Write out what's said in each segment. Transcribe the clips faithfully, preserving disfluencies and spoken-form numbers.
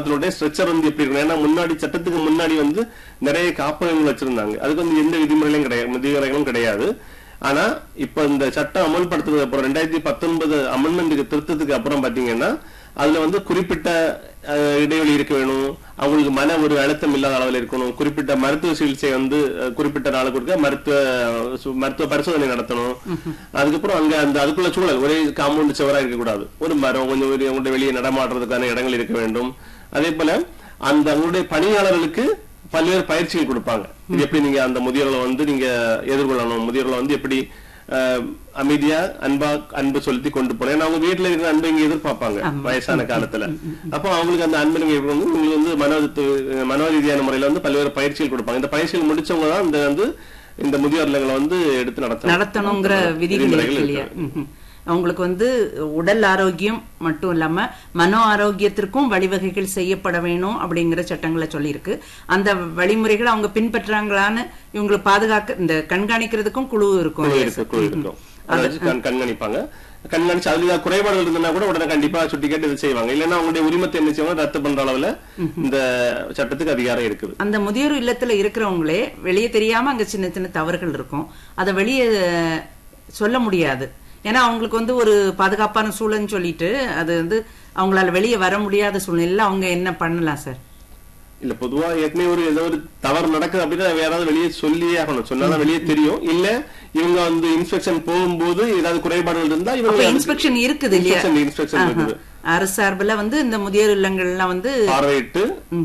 வாகனத்தினுடைய stretcher வந்து எப்படி இருக்கணும். ஏன்னா முன்னாடி சட்டத்துக்கு முன்னாடி வந்து நிறைய காப்பகங்கள் வச்சிருந்தாங்க. அதுக்கு வந்து எந்த விதிமுறைகளும் கிடையாது, விதிமுறைகளும் கிடையாது. ஆனா இப்ப இந்த சட்டம் அமல்படுத்துறது அப்புறம் ரெண்டாயிரத்தி பத்தொன்பது அமெண்ட்மெண்ட்டுக்கு திருத்தத்துக்கு அப்புறம் பாத்தீங்கன்னா அதுல வந்து குறிப்பிட்ட இடைவெளி இருக்க வேணும், அவங்களுக்கு மன ஒரு அழுத்தம் இல்லாத அளவில் இருக்கணும், குறிப்பிட்ட மருத்துவ சிகிச்சை வந்து குறிப்பிட்ட நாளுக்கு கொடுக்க மருத்துவ மருத்துவ பரிசோதனை நடத்தணும். அதுக்கப்புறம் அங்க அந்த அதுக்குள்ள சூழல் ஒரே காம்பவுண்ட் சுவரா இருக்கக்கூடாது, ஒரு மரம் கொஞ்சம் வெளியே நடமாடுறதுக்கான இடங்கள் இருக்க வேண்டும். அதே போல அந்த அவங்களுடைய பணியாளர்களுக்கு பல்வேறு பயிற்சிகள் கொடுப்பாங்க. இது எப்படி நீங்க அந்த முதியோர்களை வந்து நீங்க எதிர்கொள்ளணும், முதியோர்களை வந்து எப்படி அமைதியா அன்பா அன்பு செலுத்தி கொண்டு போனேன். ஏன்னா அவங்க வீட்டுல இருக்கிற அன்பை இங்க எதிர்பார்ப்பாங்க வயசான காலத்துல. அப்போ அவங்களுக்கு அந்த அன்பு நீங்க உங்களுக்கு வந்து மனோ மனோ ரீதியான முறையில வந்து பல்வேறு பயிற்சிகள் கொடுப்பாங்க. இந்த பயிற்சிகள் முடிச்சவங்க தான் இந்த வந்து இந்த முதியோர் இல்லங்களை வந்து எடுத்து நடத்த நடத்தணுங்கிற விதிகள். அவங்களுக்கு வந்து உடல் ஆரோக்கியம் மட்டும் இல்லாம மனோ ஆரோக்கியத்திற்கும் வழிவகைகள் செய்யப்பட வேணும் அப்படிங்கிற சட்டங்களை சொல்லியிருக்கு. அந்த வழிமுறைகளை அவங்க பின்பற்றாங்களான்னு இவங்களுக்கு பாதுகாக்க இந்த கண்காணிக்கிறதுக்கும் குழு இருக்கும். கண்காணிப்பாங்க. கண்காணிச்சு அதுல குறைபாடுகள் இருந்தா கூட உடனே கண்டிப்பா சுட்டி கேட்டு இது செய்வாங்க. இல்லைன்னா அவங்களுடைய உரிமத்தை என்ன செய்வாங்க, ரத்து பண்ற அளவுல இந்த சட்டத்துக்கு அதிகாரம் இருக்குது. அந்த முதியோர் இல்லத்துல இருக்கிறவங்களே வெளியே தெரியாம அங்க சின்ன சின்ன தவறுகள் இருக்கும், அதை வெளியே சொல்ல முடியாது. ஏன்னா அவங்களுக்கு வந்து ஒரு பாதுகாப்பான சூழல்னு சொல்லிட்டு அது வந்து அவங்களால வெளியே வர முடியாத சூழ்நிலை. அவங்க என்ன பண்ணலாம் சார்? இல்ல பொதுவா ஏற்கனவே ஒரு ஏதோ ஒரு தவறு நடக்குது அப்படின்னா வேற ஏதாவது வெளியே சொல்லியே ஆகணும், சொன்னாதான் வெளியே தெரியும். இல்ல இவங்க வந்து இன்ஸ்பெக்ஷன் போகும்போது ஏதாவது குறைபாடுகள் இருந்தா இவங்க இன்ஸ்பெக்ஷன் இருக்குது இல்லையா, இன்ஸ்பெக்ஷன் இருக்குது. அரசு சார்பில் வந்து இந்த முதியோர் இல்லங்கள்லாம் வந்து பார்வையிட்டு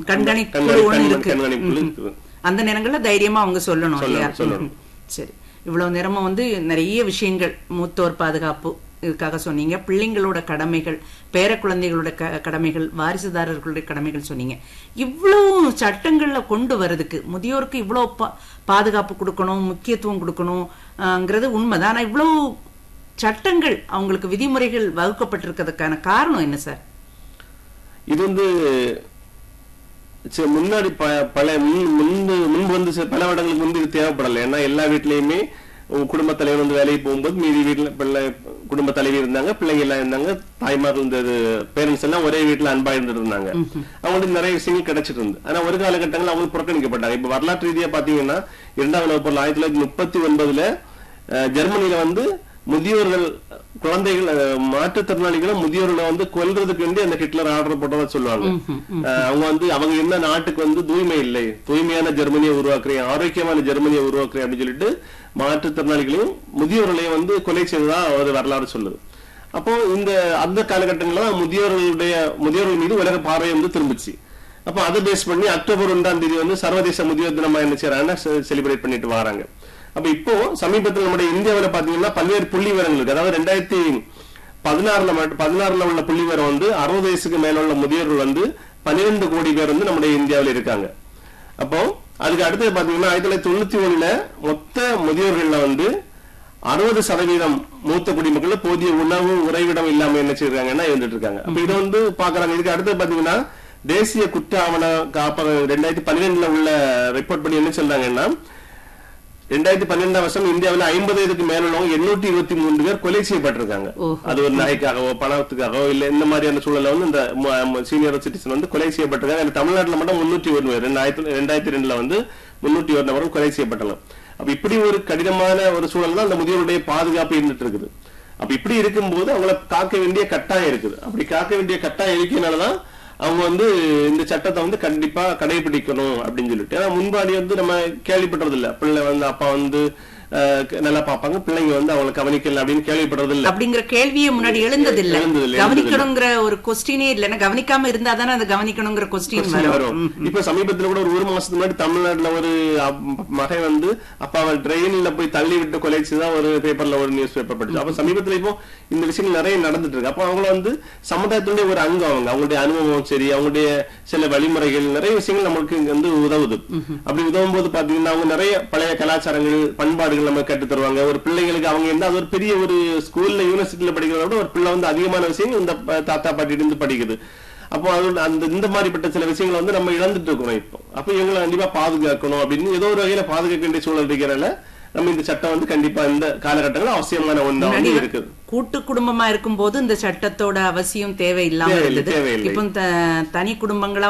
கண்காணிப்பு அந்த நேரங்கள்ல தைரியமா அவங்க சொல்லணும் இல்லையா? சரி, இவ்வளவு நேரமும் வந்து நிறைய விஷயங்கள் மூத்தோர் பாதுகாப்பு இதுக்காக சொன்னீங்க, பிள்ளைங்களோட கடமைகள், பேர குழந்தைகளோட கடமைகள், வாரிசுதாரர்களுடைய கடமைகள் சொன்னீங்க. இவ்வளவு சட்டங்கள்ல கொண்டு வர்றதுக்கு முதியோருக்கு இவ்வளவு பாதுகாப்பு கொடுக்கணும், முக்கியத்துவம் கொடுக்கணும்ங்கிறது உண்மைதான். ஆனா இவ்வளவு சட்டங்கள் அவங்களுக்கு விதிமுறைகள் வகுக்கப்பட்டிருக்கிறதுக்கான காரணம் என்ன சார்? இது வந்து முன்னாடி பல முன்பு முன்பு வந்து பல வருடங்களுக்கு முன்பு இது தேவைப்படல. ஏன்னா எல்லா வீட்லயுமே குடும்ப தலைவர் வந்து வேலைக்கு போகும்போது மீதி வீட்டுல பிள்ளை குடும்ப தலைவி இருந்தாங்க, பிள்ளைங்க எல்லாம் இருந்தாங்க, தாய்மார் இருந்தது, பேரண்ட்ஸ் எல்லாம் ஒரே வீட்டுல அன்பா இருந்துட்டு இருந்தாங்க. அவங்களுக்கு நிறைய விஷயங்கள் கிடைச்சிட்டு இருந்து. ஆனா ஒரு காலகட்டங்கள் அவங்க புறக்கணிக்கப்பட்டாங்க. இப்ப வரலாற்று ரீதியா பாத்தீங்கன்னா இரண்டாம் உலகப் போர் ஆயிரத்தி தொள்ளாயிரத்தி முப்பத்தி ஒன்பதுல ஜெர்மனியில வந்து முதியோர்கள் குழந்தைகள் மாற்றுத்திறனாளிகளை முதியோர்களை வந்து கொல்றதுக்கு வேண்டி அந்த ஹிட்லர் ஆர்டர் போட்டதா சொல்லுவாங்க. அவங்க வந்து அவங்க என்ன நாட்டுக்கு வந்து தூய்மை இல்லை, தூய்மையான ஜெர்மனியை உருவாக்குறேன், ஆரோக்கியமான ஜெர்மனியை உருவாக்குறேன் அப்படின்னு சொல்லிட்டு மாற்றுத்திறனாளிகளையும் முதியோர்களையும் வந்து கொலை செய்ததா ஒரு வரலாறு சொல்லுது. அப்போ இந்த அந்த காலகட்டங்கள்ல முதியோர்களுடைய முதியோர்கள் மீது உலக பார்வை வந்து திரும்பிச்சு. அப்போ அதை பேஸ் பண்ணி அக்டோபர் ஒன்றாம் தேதி வந்து சர்வதேச முதியோர் தினமா என்ன செய்யறாங்கன்னா செலிப்ரேட் பண்ணிட்டு வராங்க. அப்ப இப்போ சமீபத்தில் நம்முடைய இந்தியாவில் பாத்தீங்கன்னா பல்வேறு புள்ளி விவரங்கள் இருக்கு. அதாவது ரெண்டாயிரத்தி பதினாறுல பதினாறுல உள்ள புள்ளி விவரம் வந்து அறுபது வயசுக்கு மேல உள்ள முதியோர்கள் வந்து பன்னிரண்டு கோடி பேர் வந்து நம்முடைய இந்தியாவில் இருக்காங்க. அப்போ அதுக்கு அடுத்தது பாத்தீங்கன்னா ஆயிரத்தி தொள்ளாயிரத்தி தொண்ணூத்தி ஒண்ணுல மொத்த முதியோர்கள்ல வந்து அறுபது சதவீதம் மூத்த குடிமக்கள் போதிய உணவு உறைவிடம் இல்லாம என்ன செய்யறாங்கன்னா இருந்துட்டு இருக்காங்க. அப்ப இதை வந்து பாக்குறாங்க. இதுக்கு அடுத்து பாத்தீங்கன்னா தேசிய குற்ற ஆவண காப்பகம் ரெண்டாயிரத்தி பன்னிரெண்டுல உள்ள ரிப்போர்ட் பண்ணி என்ன சொல்றாங்கன்னா ரெண்டாயிரத்தி பன்னெண்டாம் வருஷம் இந்தியாவில் ஐம்பது வயதுக்கு மேல உள்ளவங்க எண்ணூத்தி இருபத்தி மூன்று பேர் கொலை செய்யப்பட்டிருக்காங்க. அது ஒரு நாய்க்காகவோ பணத்துக்காகவோ இல்ல இந்த மாதிரியான சூழல வந்து இந்த சீனியர் சிட்டிசன் வந்து கொலை செய்யப்பட்டிருக்காங்க. தமிழ்நாட்டில் மட்டும் முன்னூற்றி ஒன்று பேர் ரெண்டாயிரத்தி ரெண்டாயிரத்தி ரெண்டுல வந்து முன்னூற்றி ஒரு நபரும் கொலை செய்யப்பட்டலாம். அப்ப இப்படி ஒரு கடினமான ஒரு சூழல் தான் அந்த முதியோருடைய பாதுகாப்பு இருந்துட்டு இருக்குது. அப்ப இப்படி இருக்கும்போது அவங்களை காக்க வேண்டிய கட்டாயம் இருக்குது. அப்படி காக்க வேண்டிய கட்டாயம் இருக்கிறதுனாலதான் அவங்க வந்து இந்த சட்டத்தை வந்து கண்டிப்பா கடைபிடிக்கணும் அப்படின்னு சொல்லிட்டு. ஏன்னா முன்பாடி வந்து நம்ம கேள்விப்பட்டது இல்ல, பிள்ளை வந்து அப்பா வந்து நல்லா பாப்பாங்க, பிள்ளைங்க வந்து அவங்களை கவனிக்கல அப்படின்னு கேள்விப்படுறது இல்ல. அப்படிங்கிற கேள்வியே முன்னாடி எழுந்தது இல்ல. கவனிக்கணுங்கிற ஒரு கொஸ்டினே இல்ல, கவனிக்காம இருந்தா தானே அது கவனிக்கணுங்கிற கொஸ்டின் வரும். இப்ப சமீபத்துல கூட ஒரு ஒரு மாசத்துக்கு முன்னாடி தமிழ்நாட்டுல ஒரு மகன் வந்து அப்பாவை ட்ரெயின்ல போய் தள்ளி விட்டு கொலை செய்தான் ஒரு பேப்பர்ல ஒரு நியூஸ் பேப்பர் படிச்சு. அப்ப சமீபத்துல இப்போ இந்த விஷயங்கள் நிறைய நடந்துட்டு இருக்கு. அப்ப அவங்கள வந்து சமுதாயத்துடைய ஒரு அங்கம், அவங்க அவங்களுடைய அனுபவம் சரி, அவங்களுடைய சில வழிமுறைகள் நிறைய விஷயங்கள் நம்மளுக்கு இங்க வந்து உதவுது. அப்படி உதவும் போது பாத்தீங்கன்னா அவங்க நிறைய பழைய கலாச்சாரங்கள் பண்பாடுகள் நம்ம கட்டு தருவாங்க. ஒரு பிள்ளைங்களுக்கு அவங்க என்ன அது ஒரு பெரிய ஒரு ஸ்கூல்ல யூனிவர்சிட்டியில படிக்கிறத விட ஒரு பிள்ளை வந்து அதிகமான விஷயம் இந்த தாத்தா பாட்டி இருந்து படிக்குது. அப்போ அது அந்த இந்த மாதிரிப்பட்ட சில விஷயங்களை வந்து நம்ம இழந்துட்டு இருக்கோம் இப்போ. அப்ப இவங்களை கண்டிப்பா பாதுகாக்கணும் அப்படின்னு ஏதோ ஒரு வகையில பாதுகாக்க வேண்டிய சூழல் இருக்கிறனால நம்ம இந்த சட்டம் வந்து கண்டிப்பா இந்த காலகட்டங்கள் அவசியமான ஒன்றா வந்து இருக்குது. கூட்டு குடும்பமா இருக்கும் போது இந்த சட்டத்தோட அவசியம் தேவை இல்லாம இருந்தது. இப்போ தனி குடும்பங்களா